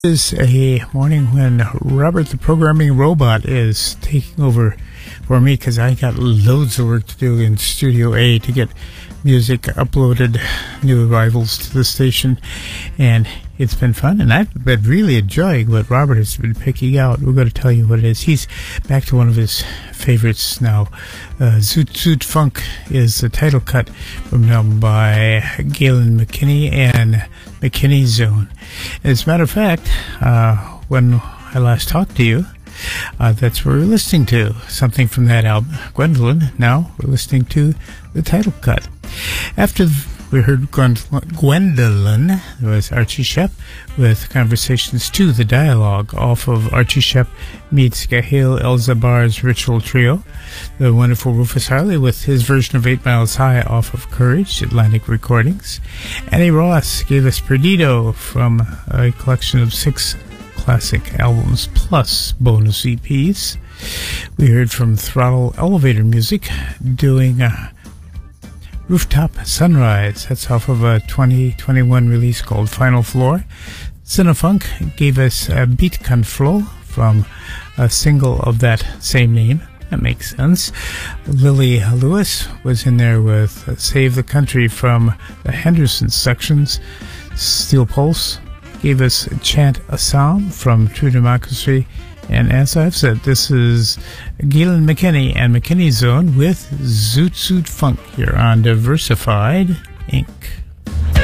Is a morning when Robert the Programming Robot is taking over for me because I got loads of work to do in Studio A to get music uploaded, new arrivals to the station, and it's been fun, and I've been really enjoying what Robert has been picking out. We're going to tell you what it is. He's back to one of his favorites now. Zoot Zoot Funk is the title cut from an album by Galen McKinney and McKinney Zone. As a matter of fact, when I last talked to you, that's what we're listening to, something from that album, Gwendolyn. Now we're listening to the title cut. After we heard Gwendolyn, there was Archie Shepp with Conversations 2, the dialogue, off of Archie Shepp meets Gaheel Elzabar's Ritual Trio. The wonderful Rufus Harley with his version of 8 Miles High off of Courage, Atlantic Recordings. Annie Ross gave us Perdido from a collection of 6 classic albums plus bonus EPs. We heard from Throttle Elevator Music doing Rooftop Sunrise. That's off of a 2021 release called Final Floor. Cinefunk gave us Beat Can Flow from a single of that same name. That makes sense. Lily Lewis was in there with Save the Country from the Henderson sections. Steel Pulse gave us Chant a Psalm from True Democracy. And as I've said, this is Galen McKinney and McKinney Zone with Zoot Zoot Funk here on Diversified Inc.